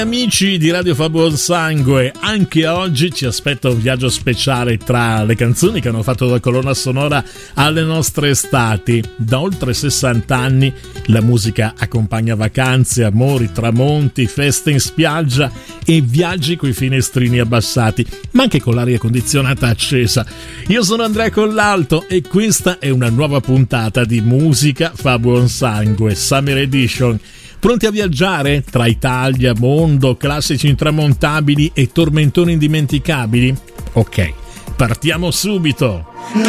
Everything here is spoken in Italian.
Amici di Radio Fa Buon Sangue, anche oggi ci aspetta un viaggio speciale tra le canzoni che hanno fatto da colonna sonora alle nostre estati. Da oltre 60 anni la musica accompagna vacanze, amori, tramonti, feste in spiaggia e viaggi coi finestrini abbassati, ma anche con l'aria condizionata accesa. Io sono Andrea Collalto e questa è una nuova puntata di Musica Fa Buon Sangue, Summer Edition. Pronti a viaggiare tra Italia, mondo, classici intramontabili e tormentoni indimenticabili? Ok, partiamo subito!